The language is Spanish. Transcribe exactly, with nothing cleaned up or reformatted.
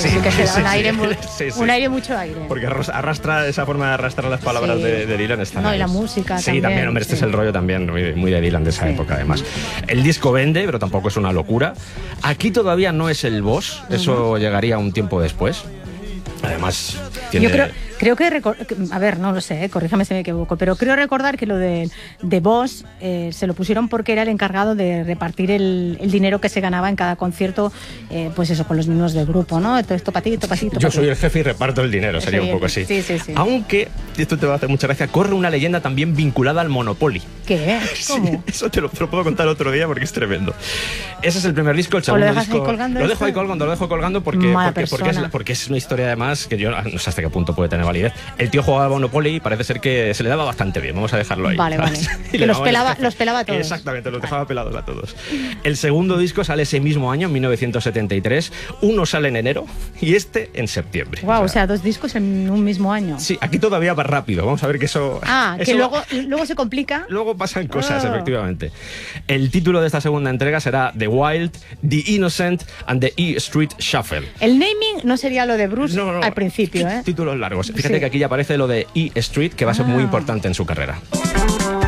sí, sí que se da sí, un, aire sí. muy, Sí, sí. un aire mucho aire. Porque arrastra, esa forma de arrastrar las palabras Sí. de, de Dylan está. No, y la música sí, también. también, hombre, este sí. es el rollo también muy, muy de Dylan de esa Sí. época, además. El disco vende, pero tampoco es una locura. Aquí todavía no es el boss, eso uh-huh. llegaría un tiempo después. Además, tiene... Yo creo, creo que, a ver, no lo sé, eh, corríjame si me equivoco, pero creo recordar que lo de, de Boss eh, se lo pusieron porque era el encargado de repartir el, el dinero que se ganaba en cada concierto, eh, pues eso, con los miembros del grupo, ¿no? Esto, esto para ti, esto para ti. Yo soy el jefe y reparto el dinero, sería sí, un poco así. Sí, sí, sí. Aunque, y esto te va a hacer mucha gracia, corre una leyenda también vinculada al Monopoly. ¿Qué? ¿Cómo? Sí, eso te lo, te lo puedo contar otro día porque es tremendo. Ese es el primer disco, el segundo ¿O lo dejas disco. Ahí colgando lo esto? dejo ahí colgando, lo dejo colgando porque, porque, porque, es, porque es una historia además que yo no sé hasta qué punto puede tener validez. El tío jugaba a Monopoly y parece ser que se le daba bastante bien, vamos a dejarlo ahí. Vale, vale. Que los pelaba, los pelaba a todos. Exactamente, los dejaba pelados a todos. El segundo disco sale ese mismo año, en mil novecientos setenta y tres. Uno sale en enero y este en septiembre. Wow, o sea, o sea dos discos en un mismo año. Sí, aquí todavía va rápido. Vamos a ver que eso... Ah, eso que luego, luego se complica. Luego pasan cosas, oh. efectivamente. El título de esta segunda entrega será The Wild, The Innocent and the E Street Shuffle. El naming no sería lo de Bruce no, no, al principio, ¿eh? Títulos largos. Fíjate sí. que aquí ya aparece lo de E Street, que va a ser ah. muy importante en su carrera.